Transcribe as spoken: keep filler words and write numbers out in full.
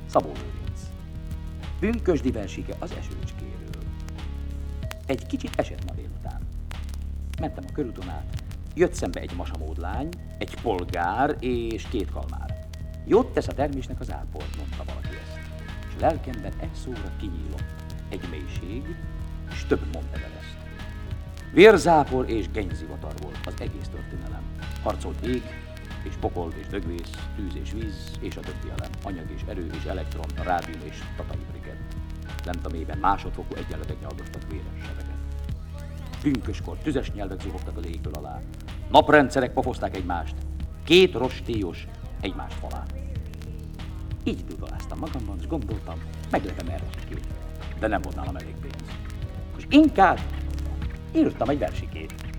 Szabó Lőrinc. Pünkösdi versike az esőcskéről. Egy kicsit esett ma délután. Mentem a körúton át. Jött szembe egy masamódlány, egy polgár és két kalmár. Jót tesz a termésnek az ápor, mondta valaki ezt. És lelkemben egy szóra kinyílott. Egy mélység, és több mondta ezt. Vérzápor és genyzivatar volt az egész történelem. Harcolt ég, és pokol és dögvész, tűz és víz, és a többi elem. Anyag és erő és elektron, rádium és tatai briget. Lent a mélyben másodfokú egyenletek nyaldostak véres sebeket. Pünköskor tüzes nyelvek zuhogtak az égből alá. Naprendszerek pofozták egymást. Két rostélyos egymást falán. Így dudoláztam magamban, és gondoltam, meglepem erre sikét. De nem volt nálam elég pénz. És inkább írtam egy versikét.